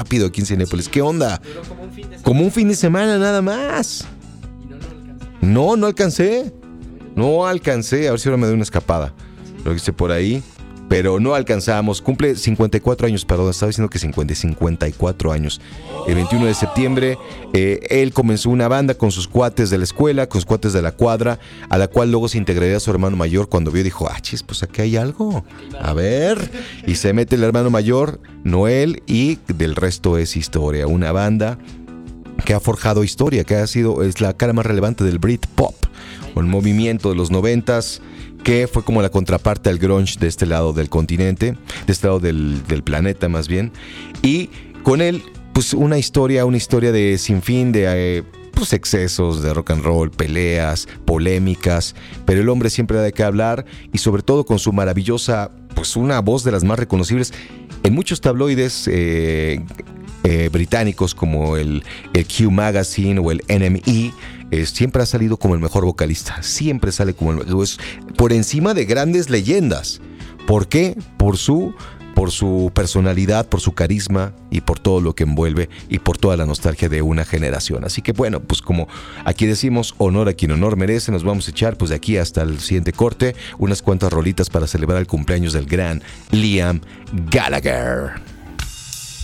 rápido aquí en Cinépolis. ¿Qué onda? Duró como un fin de semana. Como un fin de semana nada más. Y no lo alcanzó. No alcancé. No alcancé. A ver si ahora me doy una escapada. Lo hice por ahí. Pero no alcanzamos. Cumple 54 años, perdón, estaba diciendo que 54 años. El 21 de septiembre, él comenzó una banda con sus cuates de la escuela, con sus cuates de la cuadra, a la cual luego se integraría su hermano mayor cuando vio, dijo, chis, pues aquí hay algo. A ver. Y se mete el hermano mayor, Noel, y del resto es historia. Una banda que ha forjado historia, que es la cara más relevante del Britpop, un movimiento de los 90s, que fue como la contraparte al grunge de este lado del continente, de este lado del planeta más bien, y con él, pues una historia de sinfín de pues excesos de rock and roll, peleas, polémicas, pero el hombre siempre da de qué hablar, y sobre todo con su maravillosa, pues una voz de las más reconocibles en muchos tabloides británicos como el Q Magazine o el NME. Siempre ha salido como el mejor vocalista, siempre sale como por encima de grandes leyendas. ¿Por qué? Por su personalidad, por su carisma y por todo lo que envuelve y por toda la nostalgia de una generación. Así que bueno, pues como aquí decimos, honor a quien honor merece, nos vamos a echar pues de aquí hasta el siguiente corte unas cuantas rolitas para celebrar el cumpleaños del gran Liam Gallagher.